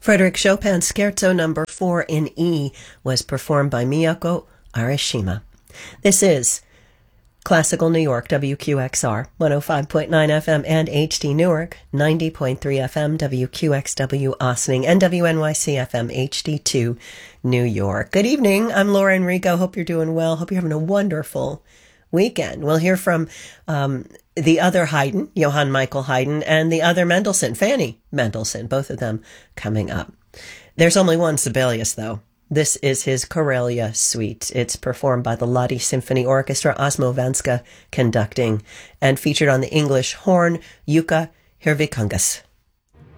Frédéric Chopin's Scherzo Number 4 in E was performed by Miyako Arishima. This is Classical New York, WQXR, 105.9 FM and HD Newark, 90.3 FM, WQXW Ossining, and WNYC FM HD2 New York. Good evening. I'm Laura Enrico. Hope you're doing well. Hope you're having a wonderful weekend. We'll hear from the other Haydn, Johann Michael Haydn, and the other Mendelssohn, Fanny Mendelssohn, both of them coming up. There's only one Sibelius, though. This is his Karelia Suite. It's performed by the Lodi Symphony Orchestra, Osmo Vanska conducting, and featured on the English horn, Jukka Hirvikangas.